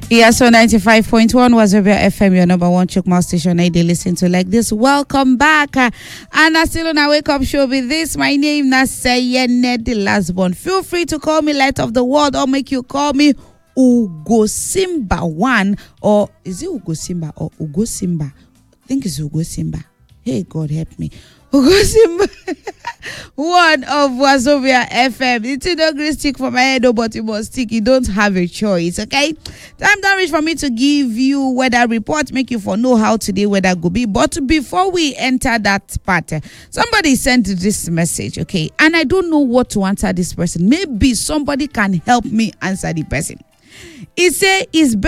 Yeah, so 95.1 Wazobia FM, your number one Chukma station. I listen to like this. Welcome back. And I still on our wake up show with this. My name is Sayene the last born. Feel free to call me Light of the World or make you call me Ugo Simba 1. Or is it Ugo Simba or Ugo Simba? I think it's Ugo Simba. Hey, God help me. Ugo Simba. One of Wazobia FM. It's no great stick for my head, but you must stick. You don't have a choice, okay? Time done reach for me to give you weather report, make you for know how today weather go be. But before we enter that part, somebody sent this message, okay? And I don't know what to answer this person. Maybe somebody can help me answer the person. He say it's